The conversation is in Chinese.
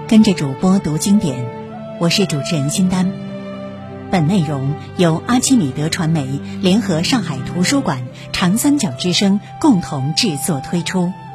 跟着主播读经典，我是主持人金丹。本内容由阿基米德传媒联合上海图书馆、长三角之声共同制作推出。